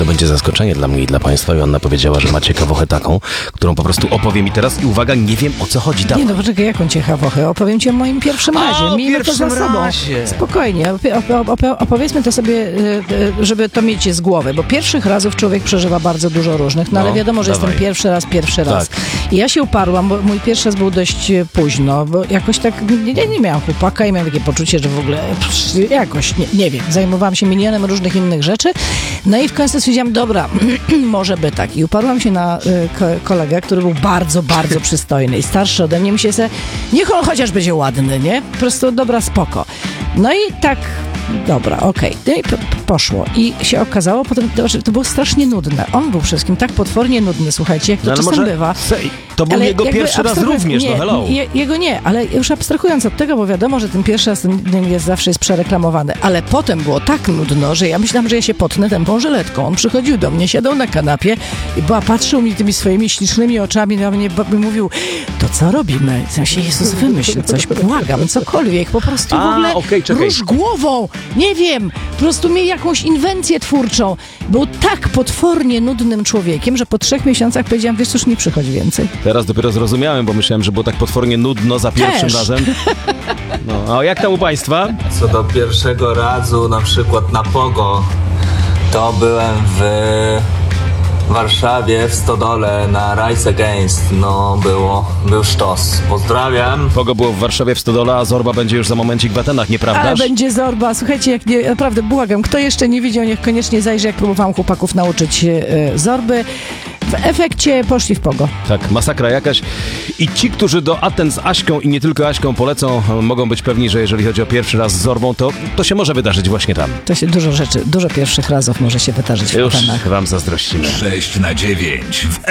to będzie zaskoczenie dla mnie i dla państwa. Joanna powiedziała, że ma ciekawostkę taką, którą po prostu opowie mi teraz i uwaga, nie wiem o co chodzi. Dawaj. Nie, no poczekaj, jaką ciekawostkę? Opowiem ci o moim pierwszym razie. Miejmy to za sobą. Spokojnie, opowiedzmy to sobie, żeby to mieć z głowy, bo pierwszych razów człowiek przeżywa bardzo dużo różnych, no ale wiadomo, że jestem pierwszy raz. Tak. I ja się uparłam, bo mój pierwszy raz był dość późno, bo jakoś tak nie miałam chłopaka i miałam takie poczucie, że w ogóle jakoś, nie wiem, zajmowałam się milionem różnych innych rzeczy. No i w końcu stwierdziłam, dobra, może by tak. I uparłam się na kolegę, który był bardzo, bardzo przystojny i starszy ode mnie. Myślę sobie, niech on chociaż będzie ładny, nie? Po prostu dobra, spoko. No i tak, dobra, okej. No i poszło. I się okazało potem, że to było strasznie nudne. On był wszystkim tak potwornie nudny, słuchajcie, jak to czasem bywa. To był jego pierwszy raz również, nie, no hello. Jego nie, ale już abstrahując od tego, bo wiadomo, że ten pierwszy raz zawsze jest przereklamowany, ale potem było tak nudno, że ja myślałam, że ja się potnę tępą żyletką. On przychodził do mnie, siadał na kanapie i patrzył mi tymi swoimi ślicznymi oczami na mnie i mówił, to co robimy? W sensie, Jezus, wymyśl coś, błagam, cokolwiek, po prostu w ogóle rusz głową, nie wiem, po prostu miej jakąś inwencję twórczą. Był tak potwornie nudnym człowiekiem, że po 3 miesiącach powiedziałam, wiesz, już nie przychodzi więcej. Teraz dopiero zrozumiałem, bo myślałem, że było tak potwornie nudno za pierwszym razem. No, a jak tam u państwa? Co do pierwszego razu, na przykład na Pogo, to byłem w Warszawie, w Stodole, na Rise Against. No, był sztos. Pozdrawiam. Pogo było w Warszawie w Stodole, a Zorba będzie już za momencik w Atenach, nieprawdaż? Ale będzie Zorba. Słuchajcie, jak nie, naprawdę błagam, kto jeszcze nie widział, niech koniecznie zajrzy, jak próbowałam chłopaków nauczyć Zorby. W efekcie poszli w Pogo. Tak, masakra jakaś. I ci, którzy do Aten z Aśką i nie tylko Aśką polecą, mogą być pewni, że jeżeli chodzi o pierwszy raz z Zorbą, to się może wydarzyć właśnie tam. To się dużo pierwszych razów może się wydarzyć w Już Atenach. wam zazdrościmy. 6 na 9 w